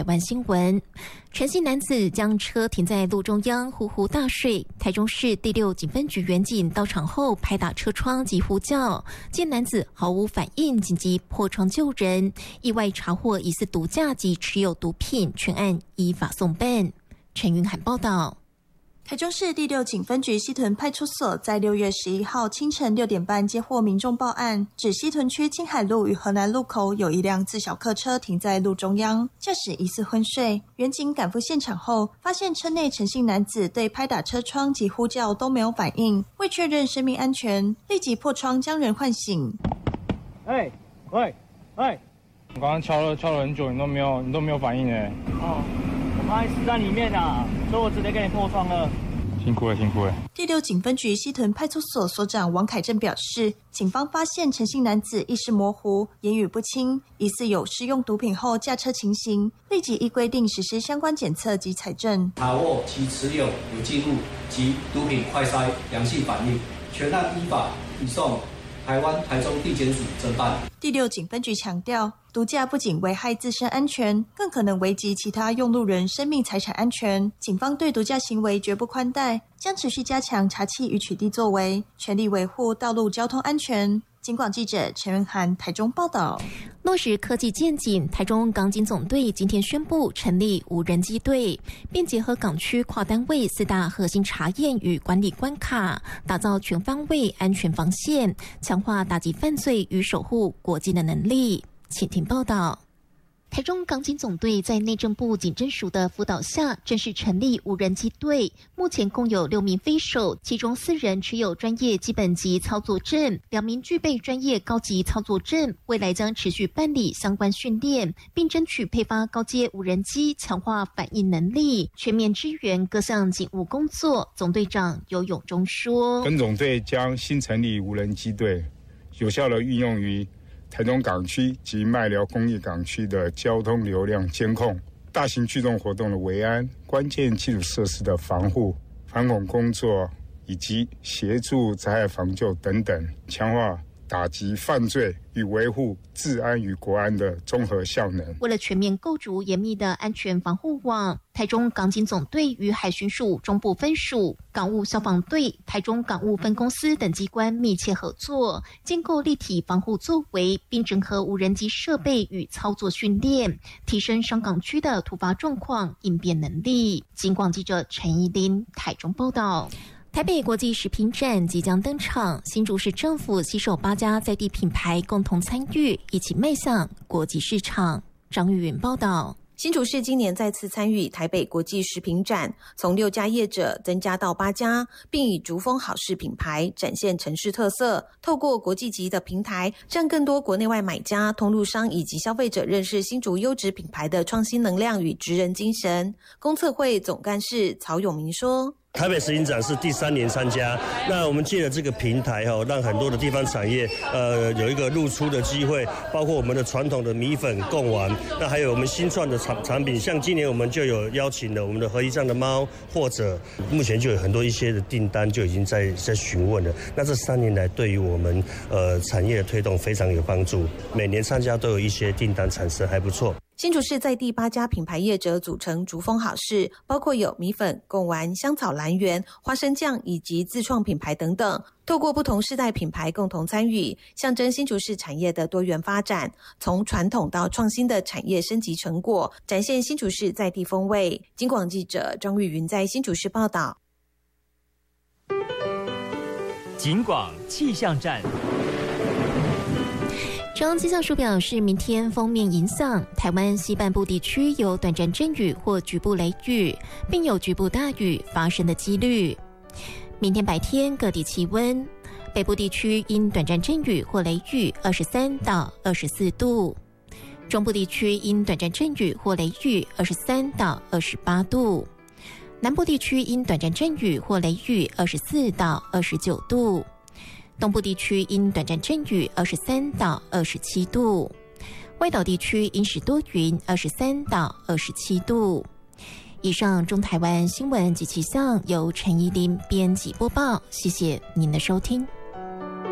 湾新闻。陈姓男子将车停在路中央，呼呼大睡。台中市第6警分局员警到场后拍打车窗及呼叫，见男子毫无反应，紧急破窗救人。意外查获疑似毒驾及持有毒品，全案依法送办。陈云涵报道。 台中市第6警分局西屯派出所在6月11号清晨6点半接获民众报案，指西屯区青海路与河南路口有一辆自小客车停在路中央，驾驶疑似昏睡。员警赶赴现场后，发现车内陈姓男子对拍打车窗及呼叫都没有反应，为确认生命安全，立即破窗将人唤醒。 喂，我刚刚敲了很久，你都没有反应哎。 哦。我还死在里面啊，所以我直接给你破窗了。 辛苦了。 第6警分局西屯派出所所长王凯正表示，警方发现陈姓男子意识模糊、言语不清，疑似有施用毒品后驾车情形，立即依规定实施相关检测及采证， 查获其持有有记录及毒品快筛阳性反应，全案依法移送台中地检署侦办。 第6警分局强调，毒驾不仅危害自身安全，更可能危及其他用路人生命财产安全。警方对毒驾行为绝不宽待，将持续加强查缉与取缔作为，全力维护道路交通安全。警广记者陈文涵台中报道。 落实科技建警，台中港警总队今天宣布成立无人机队，并结合港区跨单位4大核心查验与管理关卡，打造全方位安全防线，强化打击犯罪与守护国境的能力。请听报道。台中港警总队在内政部警侦署的辅导下，正式成立无人机队。目前共有6名飞手，其中4人持有专业基本级操作证，2名具备专业高级操作证。未来将持续办理相关训练，并争取配发高阶无人机，强化反应能力，全面支援各项警务工作。总队长游永忠说：“ 本总队将新成立无人机队，有效地运用于台中港区及麦寮工业港区的交通流量监控、大型聚众活动的维安、关键基础设施的防护、反恐工作以及协助灾害防救等等，强化打击犯罪与维护治安与国安的综合效能。 为了全面构筑严密的安全防护网，台中港警总队与海巡署中部分署、港务消防队、台中港务分公司等机关密切合作，建构立体防护作为，并整合无人机设备与操作训练，提升商港区的突发状况应变能力。警广记者陈怡琳台中报道。台北国际食品展即将登场，新竹市政府携手8家在地品牌共同参与，一起迈向国际市场。张玉云报道。 新竹市今年再次参与台北国际食品展，从6家业者增加到8家，并以竹峰好事品牌展现城市特色，透过国际级的平台，让更多国内外买家、通路商以及消费者认识新竹优质品牌的创新能量与职人精神。公测会总干事曹永明说， 台北食品展是第3年参加，那我们借了这个平台让很多的地方产业有一个露出的机会，包括我们的传统的米粉、贡丸，那还有我们新创的产品，像今年我们就有邀请了我们的合一酱的猫，或者目前就有很多一些的订单就已经在询问了。那这3年来对于我们产业的推动非常有帮助，每年参加都有一些订单产生，还不错。 新竹市在地8家品牌业者组成竹峰好事，包括有米粉、贡丸、香草蓝圆、花生酱以及自创品牌等等，透过不同世代品牌共同参与，象征新竹市产业的多元发展，从传统到创新的产业升级成果，展现新竹市在地风味。警广记者张玉云在新竹市报道。 警广气象站。 中央气象署表示，明天锋面影响台湾西半部地区有短暂阵雨或局部雷雨，并有局部大雨发生的几率。明天白天各地气温，北部地区因短暂阵雨或雷雨23到24度，中部地区因短暂阵雨或雷雨23到28度，南部地区因短暂阵雨或雷雨24到29度，东部地区因短暂阵雨23到27度，外岛地区因时多云23到27度。以上中台湾新闻及气象由陈怡琳编辑播报，谢谢您的收听。